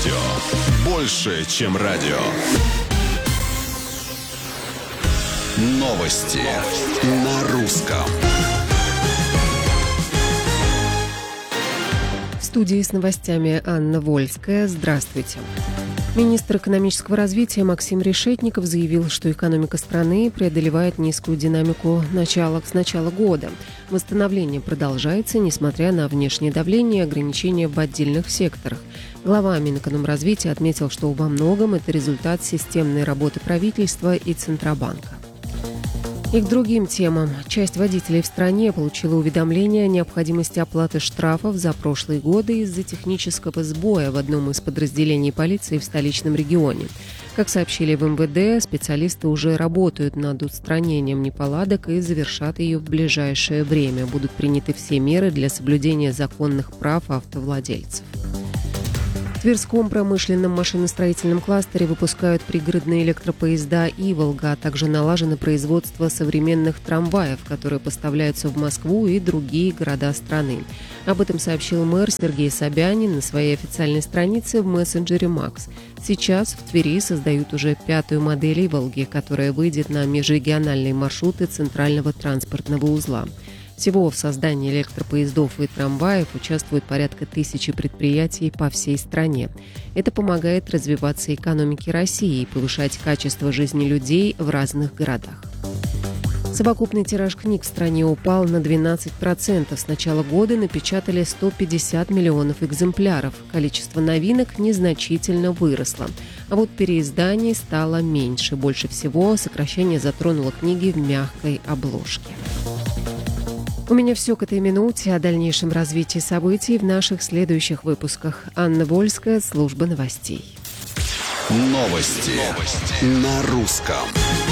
Радио. Больше, чем радио. Новости на русском. В студии с новостями Анна Вольская. Здравствуйте. Министр экономического развития Максим Решетников заявил, что экономика страны преодолевает низкую динамику с начала года. Восстановление продолжается, несмотря на внешнее давление и ограничения в отдельных секторах. Глава Минэкономразвития отметил, что во многом это результат системной работы правительства и Центробанка. И к другим темам. Часть водителей в стране получила уведомление о необходимости оплаты штрафов за прошлые годы из-за технического сбоя в одном из подразделений полиции в столичном регионе. Как сообщили в МВД, специалисты уже работают над устранением неполадок и завершат ее в ближайшее время. Будут приняты все меры для соблюдения законных прав автовладельцев. В Тверском промышленном машиностроительном кластере выпускают пригородные электропоезда «Иволга», а также налажено производство современных трамваев, которые поставляются в Москву и другие города страны. Об этом сообщил мэр Сергей Собянин на своей официальной странице в мессенджере «Макс». Сейчас в Твери создают уже 5-ю модель «Иволги», которая выйдет на межрегиональные маршруты центрального транспортного узла. Всего в создании электропоездов и трамваев участвует порядка 1000 предприятий по всей стране. Это помогает развиваться экономике России и повышать качество жизни людей в разных городах. Совокупный тираж книг в стране упал на 12%. С начала года напечатали 150 миллионов экземпляров. Количество новинок незначительно выросло. А вот переизданий стало меньше. Больше всего сокращение затронуло книги в мягкой обложке. У меня все к этой минуте. О дальнейшем развитии событий в наших следующих выпусках. Анна Вольская, служба новостей. Новости на русском.